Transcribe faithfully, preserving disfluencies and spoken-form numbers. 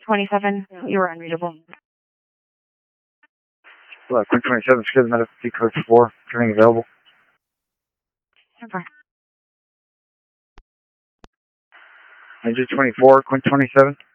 twenty-seven, you were unreadable. Well, Quinn twenty-seven, secure the medical key code four, turning available. Over. Major twenty-four, Quinn twenty-seven.